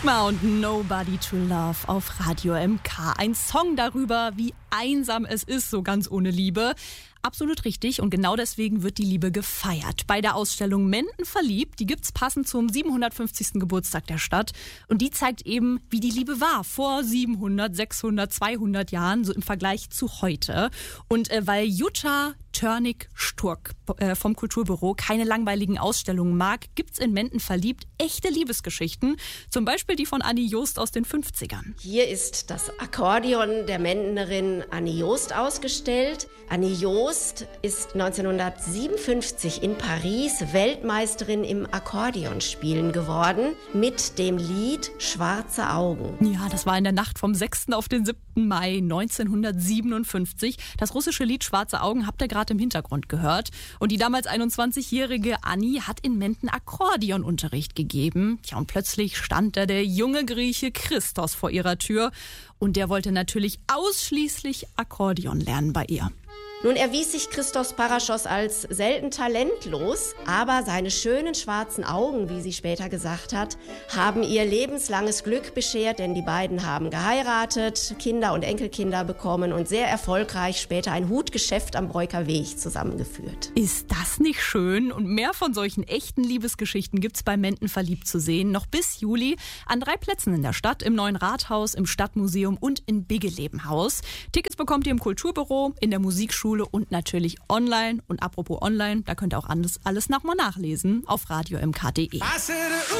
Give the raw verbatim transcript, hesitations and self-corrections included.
Sigma und Nobody to Love auf Radio M K. Ein Song darüber, wie einsam es ist, so ganz ohne Liebe. Absolut richtig, und genau deswegen wird die Liebe gefeiert. Bei der Ausstellung Menden verliebt, die gibt's passend zum siebenhundertfünfzigsten Geburtstag der Stadt. Und die zeigt eben, wie die Liebe war vor siebenhundert, sechshundert, zweihundert Jahren, so im Vergleich zu heute. Und äh, weil Jutta Törnig-Sturk äh, vom Kulturbüro keine langweiligen Ausstellungen mag, gibt's in Menden verliebt echte Liebesgeschichten. Zum Beispiel die von Annie Jost aus den fünfzigern. Hier ist das Akkordeon der Mendenerin Annie Jost ausgestellt. Annie Jost ist neunzehnhundertsiebenundfünfzig in Paris Weltmeisterin im Akkordeonspielen geworden mit dem Lied Schwarze Augen. Ja, das war in der Nacht vom sechsten auf den siebten Mai neunzehnhundertsiebenundfünfzig. Das russische Lied Schwarze Augen habt ihr gerade im Hintergrund gehört. Und die damals einundzwanzigjährige Annie hat in Menden Akkordeonunterricht gegeben. Tja, und plötzlich stand da der junge Grieche Christos vor ihrer Tür. Und der wollte natürlich ausschließlich Akkordeon lernen bei ihr. Nun erwies sich Christos Parashos als selten talentlos, aber seine schönen schwarzen Augen, wie sie später gesagt hat, haben ihr lebenslanges Glück beschert, denn die beiden haben geheiratet, Kinder und Enkelkinder bekommen und sehr erfolgreich später ein Hutgeschäft am Breuker Weg zusammengeführt. Ist das nicht schön? Und mehr von solchen echten Liebesgeschichten gibt's bei Menden verliebt zu sehen, noch bis Juli an drei Plätzen in der Stadt, im Neuen Rathaus, im Stadtmuseum und in Biggelebenhaus. Tickets bekommt ihr im Kulturbüro, in der Musikschule und natürlich online. Und apropos online, da könnt ihr auch alles, alles nochmal nachlesen auf radio m k punkt d e.